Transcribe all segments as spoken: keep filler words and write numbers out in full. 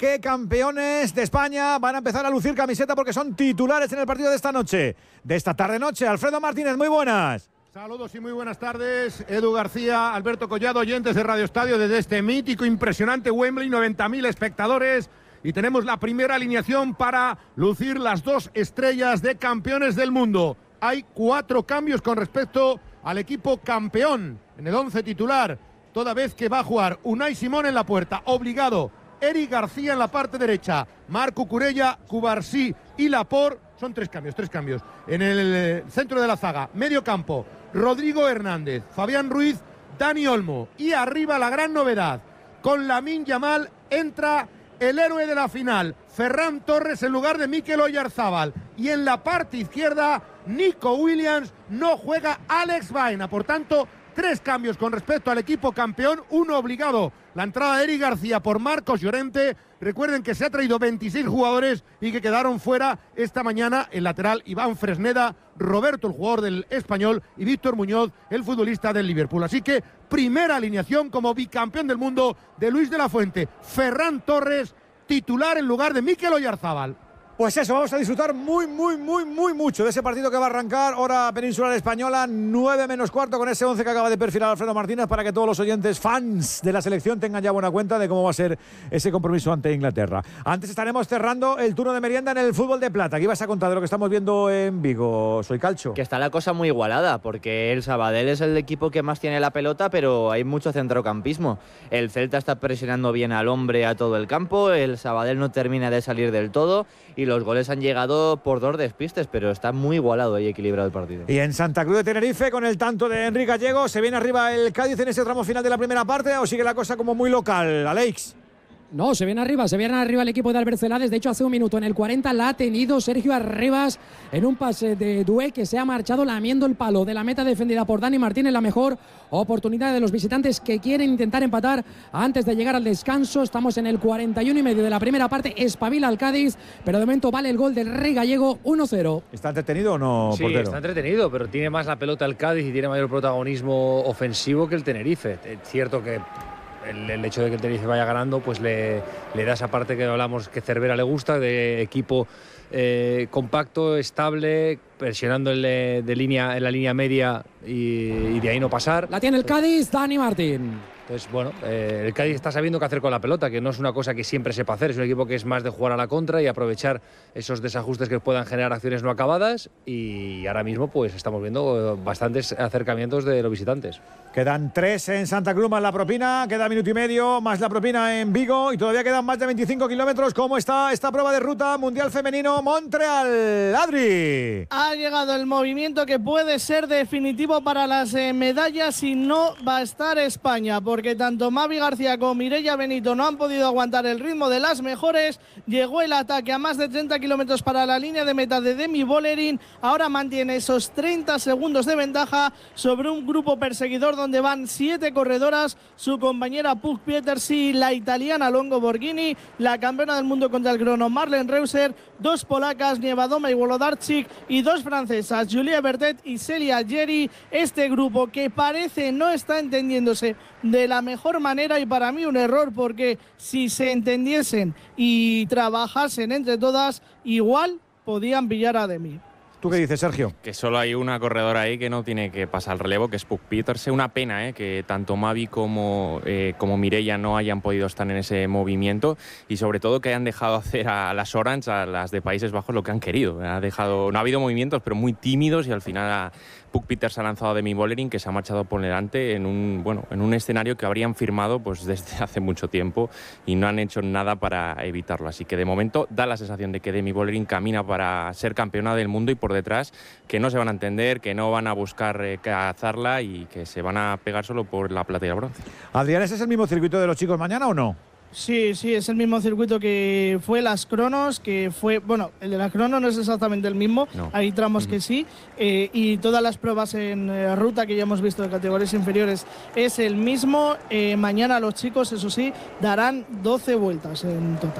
que campeones de España van a empezar a lucir camiseta porque son titulares en el partido de esta noche, de esta tarde-noche. Alfredo Martínez, muy buenas. Saludos y muy buenas tardes. Edu García, Alberto Collado, oyentes de Radio Estadio desde este mítico, impresionante Wembley, noventa mil espectadores. Y tenemos la primera alineación para lucir las dos estrellas de campeones del mundo. Hay cuatro cambios con respecto al equipo campeón en el once titular, toda vez que va a jugar Unai Simón en la puerta, obligado. Eric García en la parte derecha, Marco Curella, Cubarsí y Laporte. Son tres cambios, tres cambios. En el centro de la zaga, medio campo, Rodrigo Hernández, Fabián Ruiz, Dani Olmo. Y arriba la gran novedad, con Lamine Yamal entra el héroe de la final, Ferran Torres en lugar de Mikel Oyarzábal. Y en la parte izquierda, Nico Williams, no juega Alex Baena. Por tanto, tres cambios con respecto al equipo campeón, uno obligado. La entrada de Eric García por Marcos Llorente. Recuerden que se ha traído veintiséis jugadores y que quedaron fuera esta mañana el lateral Iván Fresneda, Roberto, el jugador del Español, y Víctor Muñoz, el futbolista del Liverpool. Así que primera alineación como bicampeón del mundo de Luis de la Fuente. Ferran Torres, titular en lugar de Mikel Oyarzábal. Pues eso, vamos a disfrutar muy, muy, muy, muy mucho de ese partido que va a arrancar, hora peninsular española, nueve menos cuarto, con ese once que acaba de perfilar Alfredo Martínez, para que todos los oyentes fans de la selección tengan ya buena cuenta de cómo va a ser ese compromiso ante Inglaterra. Antes estaremos cerrando el turno de merienda en el fútbol de plata. ¿Qué ibas a contar de lo que estamos viendo en Vigo? Soy Calcho. Que está la cosa muy igualada, porque el Sabadell es el equipo que más tiene la pelota, pero hay mucho centrocampismo. El Celta está presionando bien al hombre a todo el campo, el Sabadell no termina de salir del todo, y los goles han llegado por dos despistes, pero está muy igualado y equilibrado el partido. Y en Santa Cruz de Tenerife, con el tanto de Enrique Gallego, ¿se viene arriba el Cádiz en ese tramo final de la primera parte o sigue la cosa como muy local, Alex? No, se viene arriba, se viene arriba el equipo de Albert Celades. De hecho, hace un minuto en el cuarenta la ha tenido Sergio Arribas en un pase de Dué que se ha marchado lamiendo el palo de la meta defendida por Dani Martínez. La mejor oportunidad de los visitantes que quieren intentar empatar antes de llegar al descanso. Estamos en el cuarenta y uno y medio de la primera parte. Espabila al Cádiz, pero de momento vale el gol del Rey Gallego, uno cero. ¿Está entretenido o no, sí, portero? Está entretenido, pero tiene más la pelota el Cádiz y tiene mayor protagonismo ofensivo que el Tenerife. Es cierto que El, el hecho de que el Tenerife vaya ganando pues le, le da esa parte que hablamos que Cervera le gusta, de equipo eh, compacto, estable, presionando en, de, de línea, en la línea media y, y de ahí no pasar. La tiene el Cádiz, Dani Martín. Entonces, bueno, eh, el Cádiz está sabiendo qué hacer con la pelota, que no es una cosa que siempre sepa hacer, es un equipo que es más de jugar a la contra y aprovechar esos desajustes que puedan generar acciones no acabadas, y ahora mismo pues estamos viendo bastantes acercamientos de los visitantes. Quedan tres en Santa Cruz más la propina, queda minuto y medio más la propina en Vigo y todavía quedan más de veinticinco kilómetros. ¿Cómo está esta prueba de ruta Mundial Femenino Montreal? Adri. Ha llegado el movimiento que puede ser definitivo para las eh, medallas y no va a estar España, porque tanto Mavi García como Mireia Benito no han podido aguantar el ritmo de las mejores. Llegó el ataque a más de treinta kilómetros para la línea de meta de Demi Vollering. Ahora mantiene esos treinta segundos de ventaja sobre un grupo perseguidor donde van siete corredoras, su compañera Puk Pietersi, la italiana Longo Borghini, la campeona del mundo contra el crono Marlene Reuser, dos polacas, Nievadoma y Wolodarczyk, y dos francesas, Julia Bertet y Celia Geri. Este grupo que parece no está entendiéndose de la mejor manera, y para mí un error, porque si se entendiesen y trabajasen entre todas, igual podían pillar a Demi. ¿Tú qué dices, Sergio? Que solo hay una corredora ahí que no tiene que pasar el relevo, que es Puk Pieterse. Una pena, ¿eh? Que tanto Mavi como, eh, como Mireia no hayan podido estar en ese movimiento, y sobre todo que hayan dejado hacer a las Orange, a las de Países Bajos, lo que han querido. Ha dejado, no ha habido movimientos, pero muy tímidos, y al final a Puk Pieterse ha lanzado a Demi Vollering, que se ha marchado por delante en un, bueno, en un escenario que habrían firmado pues, desde hace mucho tiempo, y no han hecho nada para evitarlo. Así que de momento da la sensación de que Demi Vollering camina para ser campeona del mundo, y por detrás que no se van a entender, que no van a buscar eh, cazarla, y que se van a pegar solo por la plata y el bronce. Adrián, ¿ese es el mismo circuito de los chicos mañana o no? Sí, sí, es el mismo circuito que fue las cronos, que fue, bueno, el de las cronos no es exactamente el mismo, no. Hay tramos mm. que sí, eh, y todas las pruebas en eh, ruta que ya hemos visto de categorías inferiores es el mismo. Eh, mañana los chicos, eso sí, darán doce vueltas en total.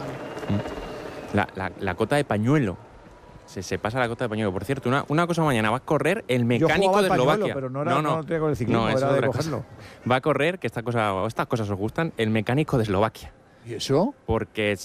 La, la, la cota de pañuelo. Se, se pasa la cota de pañuelo. Por cierto, una, una cosa mañana, va a correr el mecánico de Eslovaquia. Pañuelo, pero no era, no, no, no tenía con el ciclismo, no, era es de cogerlo. Cosa. Va a correr, que esta cosa, estas cosas os gustan, el mecánico de Eslovaquia. ¿Y eso? Porque